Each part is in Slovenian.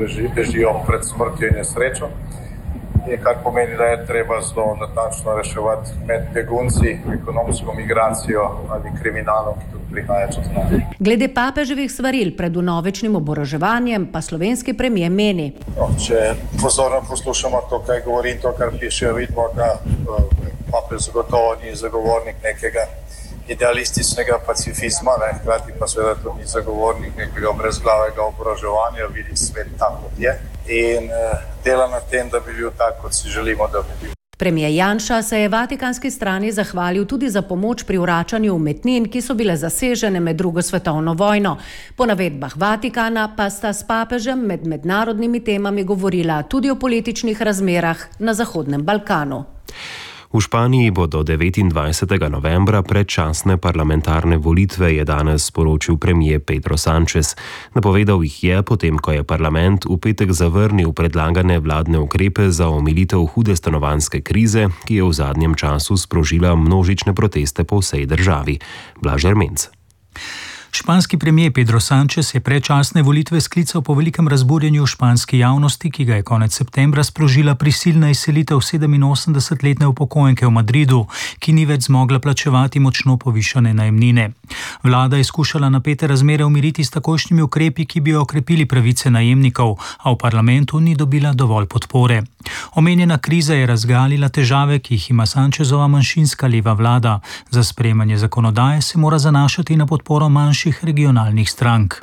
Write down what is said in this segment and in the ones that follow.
bežijo pred smrtjo in nesrečo. Kar pomeni, da je treba zelo natančno reševati med begunci, ekonomsko migracijo ali kriminalom, ki tudi prihaja čez nas. Glede papeževih svaril pred vnovičnim oboroževanjem pa slovenski premier meni. Če pozorno poslušamo to, kaj govori in to, kar piše, vidimo, da papež zagotovo ni zagovornik nekega idealističnega pacifizma, hkrati pa seveda tudi ni zagovornik nekega brezglavega oboroževanja, vidi svet tako, kot je. In dela na tem, da bi bil tak, kot si želimo, da bi bil. Premier Janša se je vatikanski strani zahvalil tudi za pomoč pri vračanju umetnin, ki so bile zasežene med drugo svetovno vojno. Po navedbah Vatikana pa sta s papežem med mednarodnimi temami govorila tudi o političnih razmerah na Zahodnem Balkanu. V Španiji bodo 29. novembra predčasne parlamentarne volitve, je danes sporočil premier Pedro Sánchez. Napovedal jih je, potem ko je parlament v petek zavrnil predlagane vladne ukrepe za omilitev hude stanovanjske krize, ki je v zadnjem času sprožila množične proteste po vsej državi. Blaž Ermenc. Španski premier Pedro Sánchez je predčasne volitve sklical po velikem razburjenju v španski javnosti, ki ga je konec septembra sprožila prisilna izselitev 87-letne upokojenke v Madridu, ki ni več zmogla plačevati močno povišane najemnine. Vlada je skušala napete razmere umiriti s takojšnjimi ukrepi, ki bi okrepili pravice najemnikov, a v parlamentu ni dobila dovolj podpore. Omenjena kriza je razgalila težave, ki jih ima Sánchezova manjšinska leva vlada. Za sprejemanje zakonodaje se mora zanašati na podporo manjših regionalnih strank.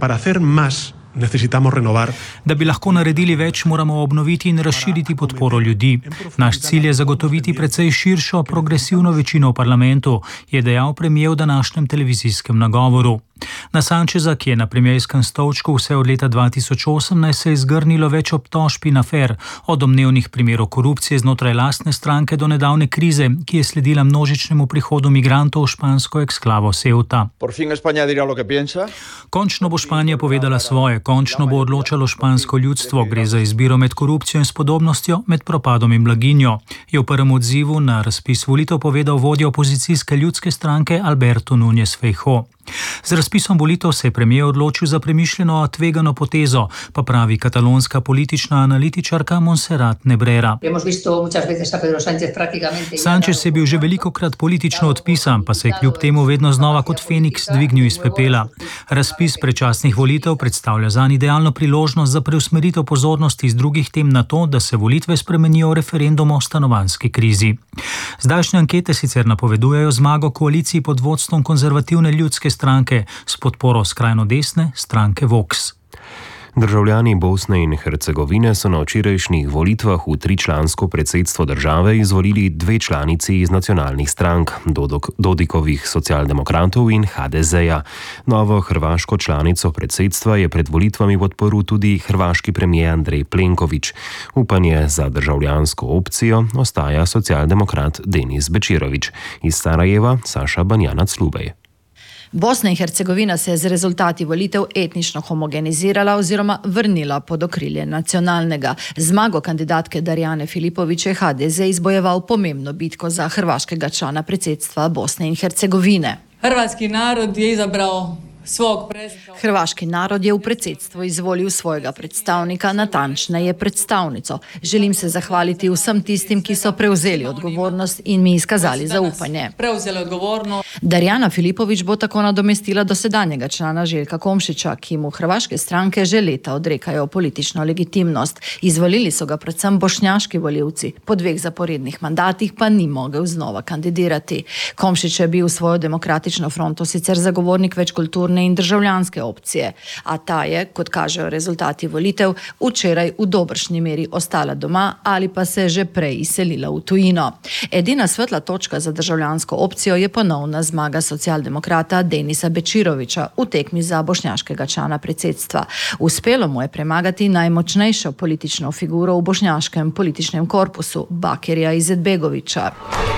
Da bi lahko naredili več, moramo obnoviti in razširiti podporo ljudi. Naš cilj je zagotoviti precej širšo progresivno večino v parlamentu, je dejal premier v današnjem televizijskem nagovoru. Na Sáncheza, ki je na premierskem stolčku vse od leta 2018, se je zgrnilo več obtožb in afer, od domnevnih primerov korupcije znotraj lastne stranke do nedavne krize, ki je sledila množičnemu prihodu migrantov v špansko eksklavo Ceuta. Končno bo Španija povedala svoje, končno bo odločalo špansko ljudstvo, gre za izbiro med korupcijo in spodobnostjo, med propadom in blaginjo, je v prvem odzivu na razpis volitev povedal vodja opozicijske ljudske stranke Alberto Núñez Feijóo. Z razpisom volitev se je premier odločil za premišljeno tvegano potezo, pa pravi katalonska politična analitičarka Montserrat Nebrera. Sánchez je bil že velikokrat politično odpisan, pa se je kljub temu vedno znova kot Feniks dvignil iz pepela. Razpis predčasnih volitev predstavlja zanj idealno priložnost za preusmeritev pozornosti iz drugih tem na to, da se volitve spremenijo v referendum o stanovanjski krizi. Zdajšnje ankete sicer napovedujejo zmago koaliciji pod vodstvom konzervativne ljudske stranke s podporo skrajno desne stranke Vox. Državljani Bosne in Hercegovine so na včerajšnjih volitvah v tričlansko predsedstvo države izvolili 2 članici iz nacionalnih strank, Dodikovih socialdemokratov in HDZ-ja. Novo hrvaško članico predsedstva je pred volitvami podporil tudi hrvaški premier Andrej Plenković. Upanje za državljansko opcijo ostaja socialdemokrat Denis Bečirović. Iz Sarajeva Saša Banjanac-Lubej. Bosna in Hercegovina se je z rezultati volitev etnično homogenizirala oziroma vrnila pod okrilje nacionalnega. Zmago kandidatke Darjane Filipović je HDZ izbojeval pomembno bitko za hrvaškega člana predsedstva Bosne in Hercegovine. Hrvatski narod je izabral Hrvaški narod je v predsedstvo izvolil svojega predstavnika, natančneje predstavnico. Želim se zahvaliti vsem tistim, ki so prevzeli odgovornost in mi izkazali zaupanje. Darjana Filipović bo tako nadomestila dosedanjega člana Željka Komšića, ki mu hrvaške stranke že leta odrekajo politično legitimnost. Izvolili so ga predvsem bošnjaški volivci, po 2 zaporednih mandatih pa ni mogel znova kandidirati. Komšić je bil v svojo demokratično fronto sicer zagovornik večkulturne in državljanske opcije, a ta je, kot kažejo rezultati volitev, včeraj v dobršni meri ostala doma ali pa se že prej izselila v tujino. Edina svetla točka za državljansko opcijo je ponovna zmaga socialdemokrata Denisa Bečirovića v tekmi za bošnjaškega člana predsedstva. Uspelo mu je premagati najmočnejšo politično figuro v bošnjaškem političnem korpusu, Bakirja Izetbegovića.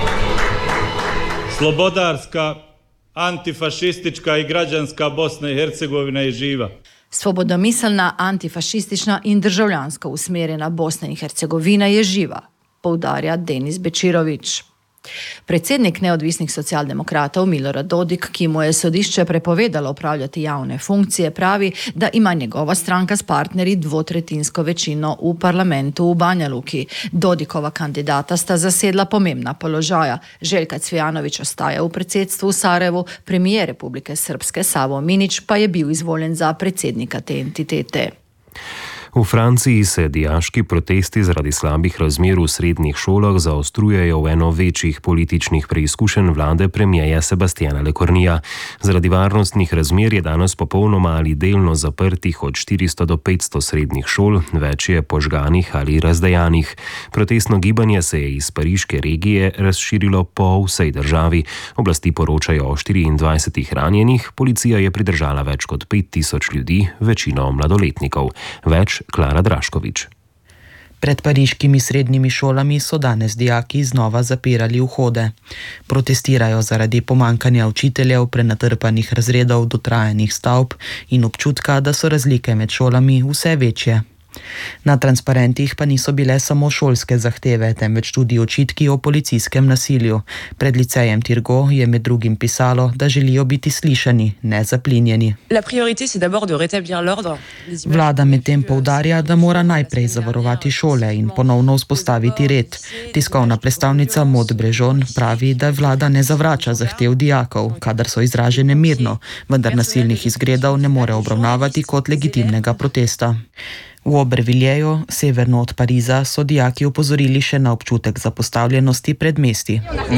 Slobodarska, antifašistička i građanska Bosna i Hercegovina je živa. Svobodomiselna, antifašistična in državljansko usmerjena Bosna in Hercegovina je živa, poudarja Denis Bečirović. Predsednik neodvisnih socialdemokratov Milorad Dodik, ki mu je sodišče prepovedalo opravljati javne funkcije, pravi, da ima njegova stranka s partnerji dvotretjinsko večino v parlamentu v Banja Luki. Dodikova kandidata sta zasedla pomembna položaja. Željka Cvijanović ostaja v predsedstvu v Sarajevu, premijer Republike Srpske Savo Minić pa je bil izvoljen za predsednika te entitete. V Franciji se dijaški protesti zaradi slabih razmer v srednjih šolah zaostrujejo v eno večjih političnih preizkušenj vlade premierja Sebastiana Lecornua. Zaradi varnostnih razmer je danes popolnoma ali delno zaprtih od 400 do 500 srednjih šol, več je požganih ali razdejanih. Protestno gibanje se je iz pariške regije razširilo po vsej državi. Oblasti poročajo o 24 ranjenih, policija je pridržala več kot 5000 ljudi, večino mladoletnikov. Več Klara Draškovič. Pred pariškimi srednjimi šolami so danes dijaki znova zapirali vhode. Protestirajo zaradi pomankanja učiteljev, prenatrpanih razredov, dotrajanih stavb in občutka, da so razlike med šolami vse večje. Na transparentih pa niso bile samo šolske zahteve, temveč tudi očitki o policijskem nasilju. Pred licejem Tirgo je med drugim pisalo, da želijo biti slišani, ne zaplinjeni. Vlada medtem poudarja, da mora najprej zavarovati šole in ponovno vzpostaviti red. Tiskovna predstavnica Maud Brežon pravi, da vlada ne zavrača zahtev dijakov, kadar so izražene mirno, vendar nasilnih izgredov ne more obravnavati kot legitimnega protesta. V Aubervilliers, severno od Pariza, so dijaki opozorili še na občutek zapostavljenosti pred mesti.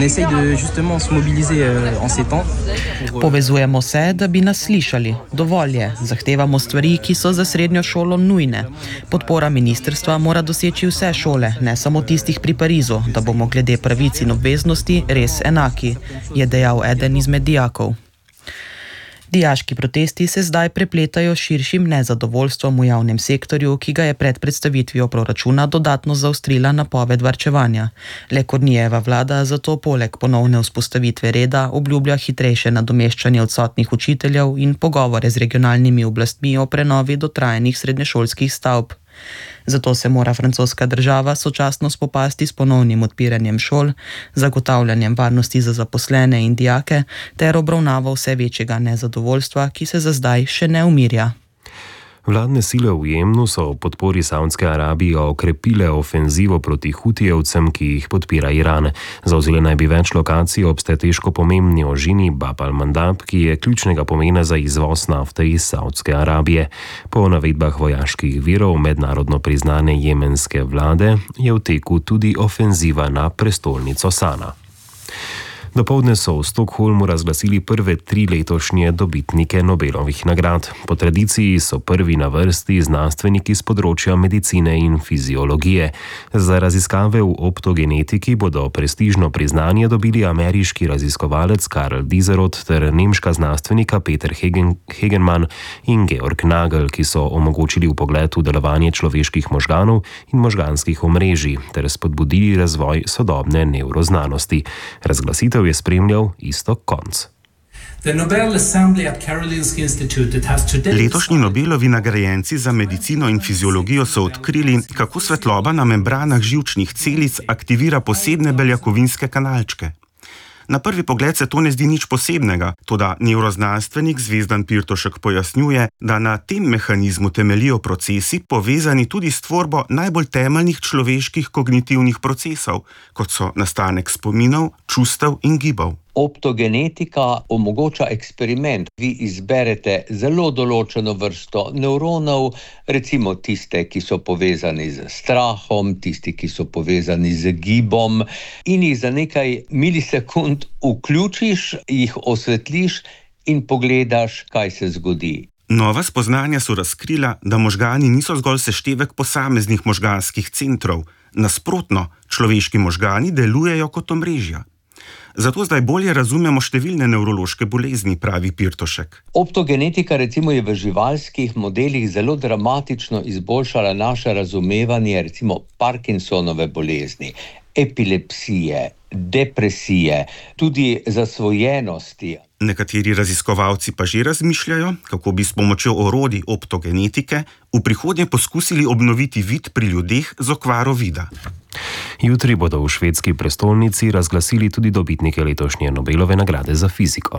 Povezujemo se, da bi nas slišali. Dovolj je, zahtevamo stvari, ki so za srednjo šolo nujne. Podpora ministrstva mora doseči vse šole, ne samo tistih pri Parizu, da bomo glede pravic in obveznosti res enaki, je dejal eden izmed dijakov. Dijaški protesti se zdaj prepletajo s širšim nezadovoljstvom v javnem sektorju, ki ga je pred predstavitvijo proračuna dodatno zaostrila napoved varčevanja. Lecornueva vlada zato poleg ponovne vzpostavitve reda obljublja hitrejše nadomeščanje odsotnih učiteljev in pogovore z regionalnimi oblastmi o prenovi dotrajanih srednješolskih stavb. Zato se mora francoska država sočasno spopasti s ponovnim odpiranjem šol, zagotavljanjem varnosti za zaposlene in dijake ter obravnavo vse večjega nezadovoljstva, ki se za zdaj še ne umirja. Vladne sile v Jemnu so v podpori Saudske Arabije okrepile ofenzivo proti Hutijevcem, ki jih podpira Iran. Zavzele naj bi več lokacij ob strateško pomembni ožini Bab al-Mandab, ki je ključnega pomena za izvoz nafte iz Saudske Arabije. Po navedbah vojaških virov mednarodno priznane jemenske vlade je v teku tudi ofenziva na prestolnico Sana. Dopoldne so v Stockholmu razglasili prve 3 letošnje dobitnike Nobelovih nagrad. Po tradiciji so prvi na vrsti znanstveniki z področja medicine in fiziologije. Za raziskave v optogenetiki bodo prestižno priznanje dobili ameriški raziskovalec Karl Dieserot ter nemška znanstvenika Peter Hegemann in Georg Nagel, ki so omogočili vpogled v delovanje človeških možganov in možganskih omrežij ter spodbudili razvoj sodobne nevroznanosti. Razglasitev je spremljal Istok Konc. Letošnji Nobelovi nagrajenci za medicino in fiziologijo so odkrili, kako svetloba na membranah živčnih celic aktivira posebne beljakovinske kanalčke. Na prvi pogled se to ne zdi nič posebnega, toda nevroznanstvenik Zvezdan Pirtošek pojasnjuje, da na tem mehanizmu temeljijo procesi povezani tudi s tvorbo najbolj temeljnih človeških kognitivnih procesov, kot so nastanek spominov, čustev in gibov. Optogenetika omogoča eksperiment. Vi izberete zelo določeno vrsto nevronov, recimo tiste, ki so povezani z strahom, tisti, ki so povezani z gibom, in jih za nekaj milisekund vključiš, jih osvetliš in pogledaš, kaj se zgodi. Nova spoznanja so razkrila, da možgani niso zgolj seštevek posameznih možganskih centrov. Nasprotno, človeški možgani delujejo kot omrežja. Zato zdaj bolje razumemo številne nevrološke bolezni, pravi Pirtošek. Optogenetika recimo je v živalskih modelih zelo dramatično izboljšala naše razumevanje recimo Parkinsonove bolezni, epilepsije, depresije, tudi zasvojenosti. Nekateri raziskovalci pa že razmišljajo, kako bi s pomočjo orodij optogenetike v prihodnje poskusili obnoviti vid pri ljudeh z okvaro vida. Jutri bodo v švedski prestolnici razglasili tudi dobitnike letošnje Nobelove nagrade za fiziko.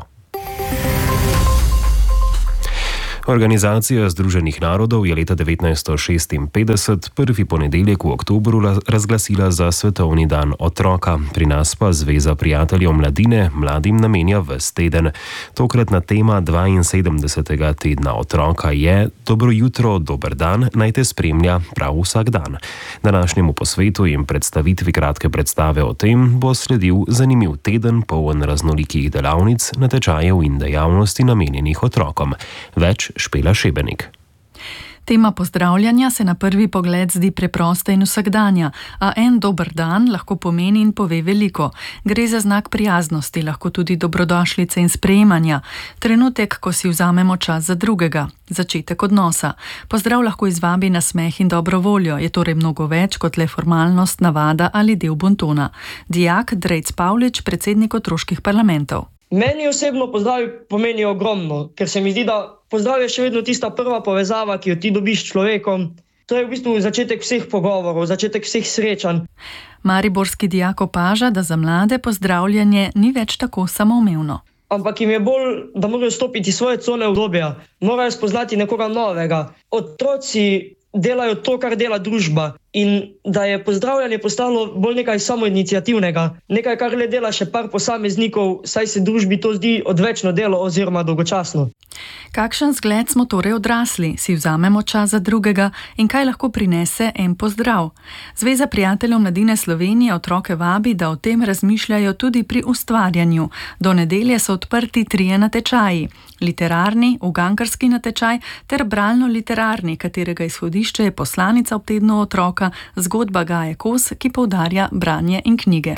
Organizacija Združenih narodov je leta 1956 prvi ponedeljek v oktobru razglasila za Svetovni dan otroka. Pri nas pa Zveza prijateljev mladine mladim namenja ves teden. Tokratna tema 72. tedna otroka je Dobro jutro, dober dan, naj te spremlja prav vsak dan. Današnjemu posvetu in predstavitvi kratke predstave o tem bo sledil zanimiv teden poln raznolikih delavnic, natečajev in dejavnosti namenjenih otrokom. Več Špela Šebenik. Tema pozdravljanja se na prvi pogled zdi preprosta in vsakdanja, a en dober dan lahko pomeni in pove veliko. Gre za znak prijaznosti, lahko tudi dobrodošlice in sprejemanja. Trenutek, ko si vzamemo čas za drugega. Začetek odnosa. Pozdrav lahko izvabi na smeh in dobro voljo, je torej mnogo več kot le formalnost, navada ali del bontona. Dijak Drejc Pavlič, predsednik otroških parlamentov. Meni osebno pozdravi pomeni ogromno, ker se mi zdi, da pozdrav je še vedno tista prva povezava, ki jo ti dobiš s človekom. To je v bistvu začetek vseh pogovorov, začetek vseh srečanj. Mariborski dijak opaža, da za mlade pozdravljanje ni več tako samoumevno. Ampak jim je bolj, da morajo stopiti iz svoje cone obdobja, morajo spoznati nekoga novega. Otroci delajo to, kar dela družba, in da je pozdravljanje postalo bolj nekaj samoiniciativnega, nekaj, kar le dela še par posameznikov, saj se družbi to zdi odvečno delo oziroma dolgočasno. Kakšen zgled smo torej odrasli, si vzamemo čas za drugega in kaj lahko prinese en pozdrav? Zveza prijateljev mladine Slovenije otroke vabi, da o tem razmišljajo tudi pri ustvarjanju. Do nedelje so odprti 3 natečaji. Literarni, ugankarski natečaj ter bralno-literarni, katerega izhodišče je poslanica ob tednu otroka, zgodba Gaje Kos, ki poudarja branje in knjige.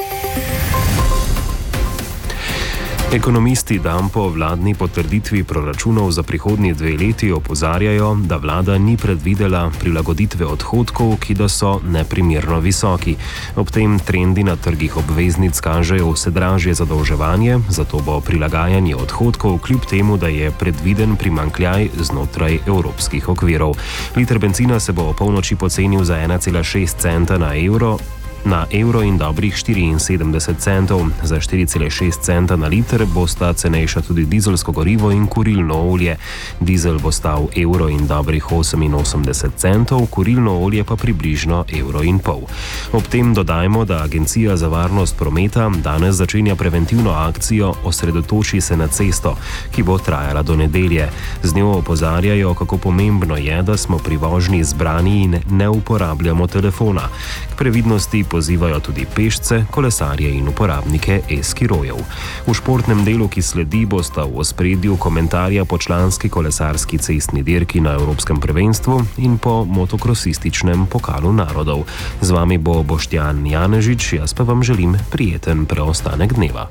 Ekonomisti dan po vladni potrditvi proračunov za prihodnji 2 leti opozarjajo, da vlada ni predvidela prilagoditve odhodkov, ki da so neprimerno visoki. Ob tem trendi na trgih obveznic kažejo vse dražje zadolževanje, zato bo prilagajanje odhodkov kljub temu, da je predviden primanjkljaj znotraj evropskih okvirov. Liter bencina se bo o polnoči pocenil za 1,6 centa na evro in dobrih 74 centov. Za 4,6 centa na liter bosta cenejša tudi dizelsko gorivo in kurilno olje. Dizel bo stal evro in dobrih 88 centov, kurilno olje pa približno evro in pol. Ob tem dodajmo, da Agencija za varnost prometa danes začenja preventivno akcijo Osredotoči se na cesto, ki bo trajala do nedelje. Z njo opozarjajo, kako pomembno je, da smo pri vožnji zbrani in ne uporabljamo telefona. K previdnosti pozivajo tudi pešce, kolesarje in uporabnike e-skirojev. V športnem delu, ki sledi, bosta v ospredju komentarja po članski kolesarski cestni dirki na Evropskem prvenstvu in po motokrosističnem pokalu narodov. Z vami bo Boštjan Janežič, jaz pa vam želim prijeten preostanek dneva.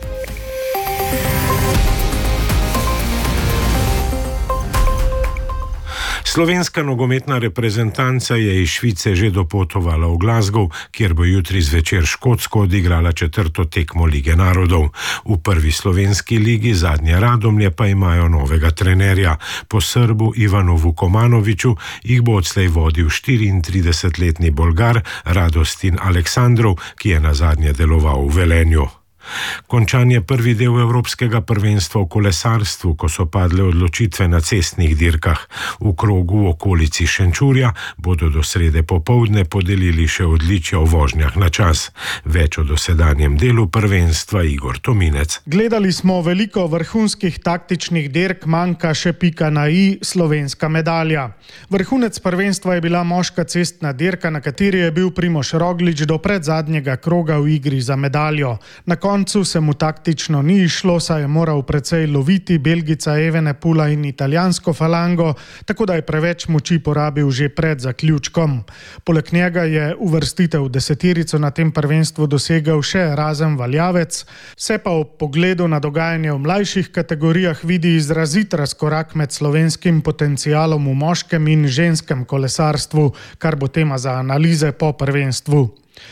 Slovenska nogometna reprezentanca je iz Švice že dopotovala v Glasgow, kjer bo jutri zvečer Škotsko odigrala 4. tekmo Lige narodov. V prvi slovenski ligi zadnje Radomlje pa imajo novega trenerja. Po Srbu Ivanu Vukomanoviću jih bo odslej vodil 34-letni Bolgar Radostin Aleksandrov, ki je nazadnje deloval v Velenju. Končan je prvi del Evropskega prvenstva v kolesarstvu, ko so padle odločitve na cestnih dirkah. V krogu v okolici Šenčurja bodo do srede popoldne podelili še odličja v vožnjah na čas. Več o dosedanjem delu prvenstva Igor Tominec. Gledali smo veliko vrhunskih taktičnih dirk, manjka še pika na i, slovenska medalja. Vrhunec prvenstva je bila moška cestna dirka, na kateri je bil Primož Roglič do predzadnjega kroga v igri za medaljo. Na koncu se mu taktično ni išlo, saj je moral precej loviti Belgica Evenepoela in italijansko falango, tako da je preveč moči porabil že pred zaključkom. Poleg njega je uvrstitev v deseterico na tem prvenstvu dosegel še Erazem Valjavec, se pa ob pogledu na dogajanje v mlajših kategorijah vidi izrazit razkorak med slovenskim potencialom v moškem in ženskem kolesarstvu, kar bo tema za analize po prvenstvu.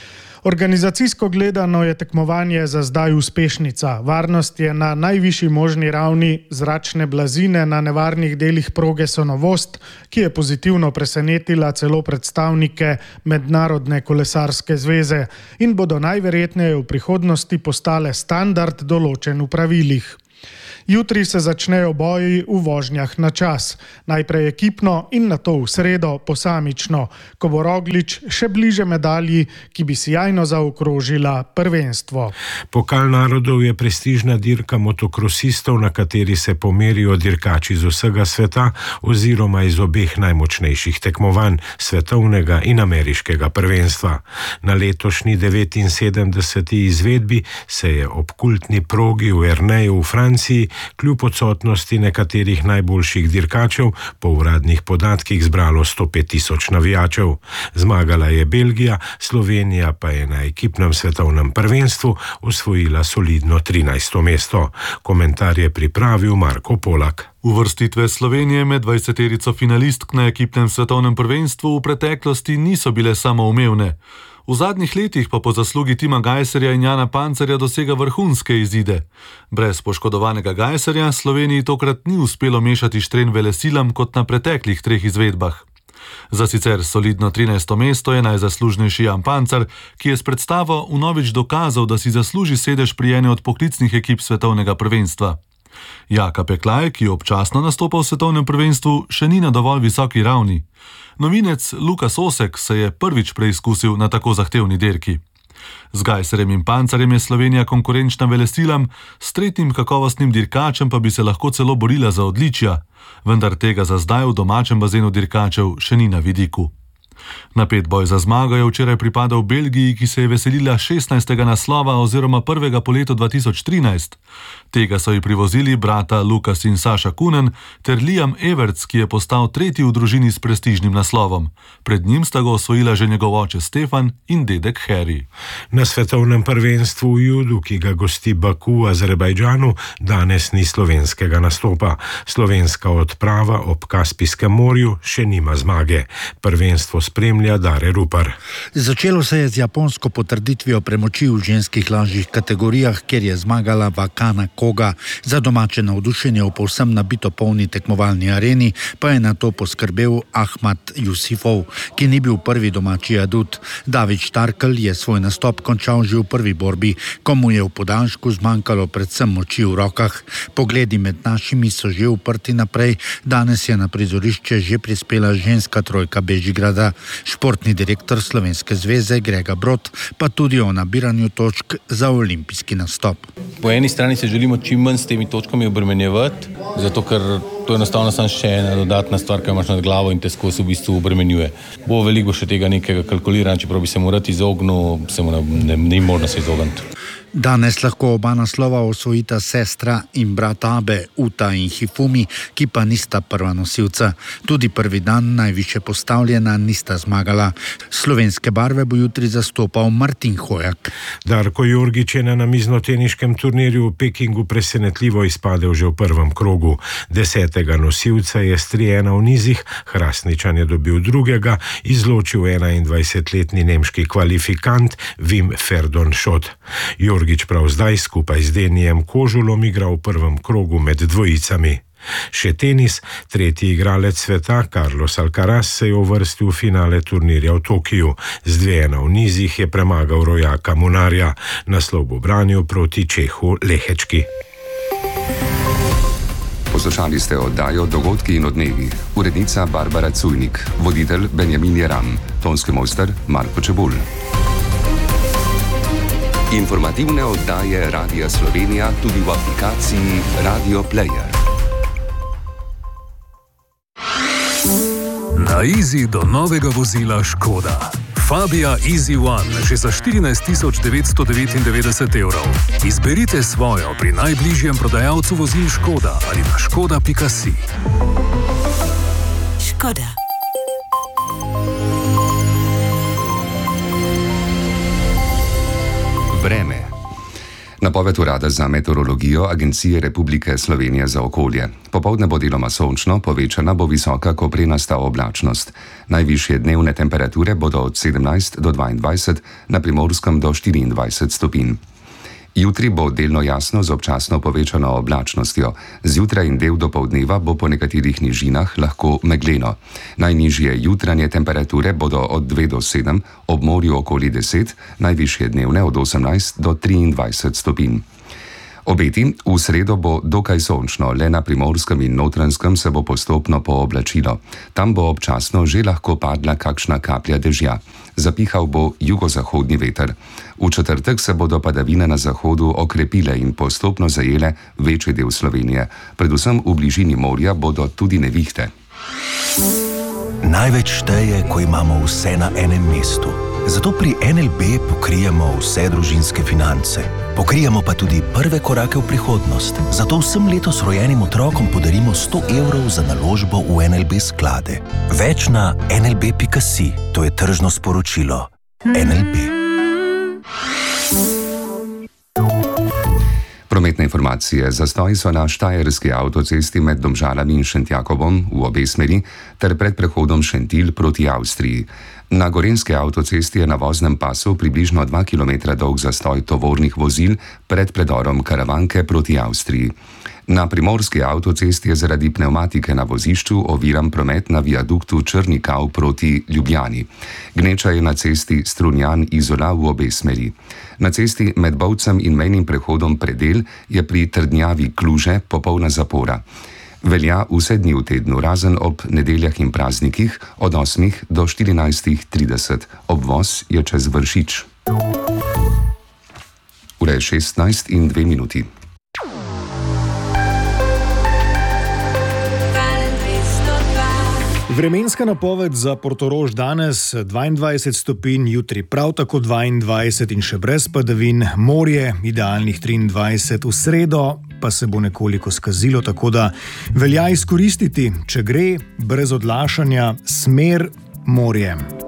Organizacijsko gledano je tekmovanje za zdaj uspešnica. Varnost je na najvišji možni ravni, zračne blazine na nevarnih delih proge so novost, ki je pozitivno presenetila celo predstavnike Mednarodne kolesarske zveze in bodo najverjetneje v prihodnosti postale standard določen v pravilih. Jutri se začnejo boji v vožnjah na čas. Najprej ekipno in nato v sredo posamično, ko bo Roglič še bliže medalji, ki bi sijajno zaokrožila prvenstvo. Pokal narodov je prestižna dirka motokrosistov, na kateri se pomerijo dirkači iz vsega sveta oziroma iz obeh najmočnejših tekmovanj, svetovnega in ameriškega prvenstva. Na letošnji 79. izvedbi se je ob kultni progi v Erneju v Franciji kljub odsotnosti nekaterih najboljših dirkačev po uradnih podatkih zbralo 105.000 navijačev. Zmagala je Belgija, Slovenija pa je na ekipnem svetovnem prvenstvu osvojila solidno 13. mesto. Komentar je pripravil Marko Polak. Uvrstitve Slovenije med 20-terico finalistk na ekipnem svetovnem prvenstvu v preteklosti niso bile samoumevne. V zadnjih letih pa po zaslugi Tima Gajserja in Jana Pancerja dosega vrhunske izide. Brez poškodovanega Gajserja Sloveniji tokrat ni uspelo mešati štren velesilam kot na preteklih 3 izvedbah. Za sicer solidno 13. mesto je najzaslužnejši Jan Pancer, ki je s predstavo vnovič dokazal, da si zasluži sedež pri eni od poklicnih ekip svetovnega prvenstva. Jaka Peklaj, ki občasno nastopa v svetovnem prvenstvu, še ni na dovolj visoki ravni. Novinec Lukas Osek se je prvič preizkusil na tako zahtevni dirki. Z Gajserjem in Pancerjem je Slovenija konkurenčna velesilam, s tretjim kakovostnim dirkačem pa bi se lahko celo borila za odličja, vendar tega za zdaj v domačem bazenu dirkačev še ni na vidiku. Napet boj za zmago je včeraj pripadal Belgiji, ki se je veselila 16. naslova oziroma prvega po letu 2013. Tega so ji privozili brata Lukas in Saša Kunen ter Liam Everts, ki je postal tretji v družini s prestižnim naslovom. Pred njim sta ga osvojila že njegov oče Stefan in dedek Harry. Na svetovnem prvenstvu v judu, ki ga gosti Baku v Azerbajdžanu, danes ni slovenskega nastopa. Slovenska odprava ob Kaspijskem morju še nima zmage. Prvenstvo spremlja Dare Rupar. Začelo se je z japonsko potrditvijo premoči v ženskih lažjih kategorijah, kjer je zmagala Wakana Koga. Za domače navdušenje v povsem nabito polni tekmovalni areni pa je na to poskrbel Ahmad Jusifov, ki ni bil prvi domači adut. David Štarkel je svoj nastop končal že v prvi borbi, ko mu je v podaljšku zmanjkalo predvsem moči v rokah. Pogledi med našimi so že uprti naprej. Danes je na prizorišče že prispela ženska trojka Bežigrada. Športni direktor Slovenske zveze Grega Brod pa tudi o nabiranju točk za olimpijski nastop. Po eni strani se želimo čim manj s temi točkami obremenjevati, zato ker to je enostavno samo še ena dodatna stvar, ki imaš nad glavo in te skozi v bistvu obremenjuje. Bo veliko še tega nekega kalkuliranja, čeprav bi se mu rad izognil, se mu ni možno se izogniti. Danes lahko oba naslova osvojita sestra in brat Abe, Uta in Hifumi, ki pa nista prva nosilca. Tudi prvi dan najviše postavljena nista zmagala. Slovenske barve bo jutri zastopal Martin Hojak. Darko Jorgič je na namiznoteniškem turnirju v Pekingu presenetljivo izpadel že v prvem krogu. 10. nosilca je s 3:1 v nizih, Hrastničan je dobil drugega, izločil 21-letni nemški kvalifikant Wim Ferdon Schott. Jorgič prav zdaj skupaj z Denijem Kožulom igra v prvem krogu med dvojicami. Še tenis, tretji igralec sveta Carlos Alcaraz se je uvrstil v finale turnirja v Tokiju. Z 2:1 v nizih je premagal rojaka Munarja. Naslov bo branil proti Čehu Lehečki. Poslušali ste oddajo Dogodki in odnevi. Urednica Barbara Cujnik, voditelj Benjamin Jeram, tonski mojster Marko Čebulj. Informativne oddaje Radia Slovenija tudi v aplikaciji Radio Player. Na Easy do novega vozila Škoda. Fabia Easy One že za 14.999 evrov. Izberite svojo pri najbližjem prodajalcu vozil Škoda ali na škoda.si. Škoda. Vreme. Napoved Urada za meteorologijo Agencije Republike Slovenije za okolje. Popoldne bo deloma sončno, povečana bo visoka koprenasta oblačnost. Najvišje dnevne temperature bodo od 17 do 22, na Primorskem do 24 stopinj. Jutri bo delno jasno z občasno povečano oblačnostjo. Zjutraj in del dopoldneva bo po nekaterih nižinah lahko megleno. Najnižje jutranje temperature bodo od 2 do 7, ob morju okoli 10, najvišje dnevne od 18 do 23 stopinj. Obeti: v sredo bo dokaj sončno, le na Primorskem in Notranjskem se bo postopno pooblačilo. Tam bo občasno že lahko padla kakšna kaplja dežja. Zapihal bo jugozahodni veter. V četrtek se bodo padavine na zahodu okrepile in postopno zajele večji del Slovenije. Predvsem v bližini morja bodo tudi nevihte. Največ šteje, ko imamo vse na enem mestu. Zato pri NLB pokrijemo vse družinske finance. Pokrijemo pa tudi prve korake v prihodnost. Zato vsem letos rojenim otrokom podarimo 100 evrov za naložbo v NLB sklade. Več na nlb.si, to je tržno sporočilo. NLB. Prometne informacije. Zastoji so na Štajerski avtocesti med Domžalami in Šentjakobom v obe smeri ter pred prehodom Šentilj proti Avstriji. Na Gorenjski avtocesti je na voznem pasu približno 2 km dolg zastoj tovornih vozil pred predorom Karavanke proti Avstriji. Na Primorski avtocesti je zaradi pnevmatike na vozišču oviran promet na viaduktu Črni Kav proti Ljubljani. Gneča je na cesti Strunjan-Izola v obe smeri. Na cesti med Bovcem in mejnim prehodom Predel je pri trdnjavi Kluže popolna zapora. Velja vse dni v tednu, razen ob nedeljah in praznikih od 8 do 14:30. Obvoz je čez Vršič. Ura je 16:02. Vremenska napoved za Portorož danes 22 stopinj, jutri prav tako 22 in še brez padavin, morje idealnih 23, v sredo pa se bo nekoliko skazilo, tako da velja izkoristiti, če gre, brez odlašanja, smer morje.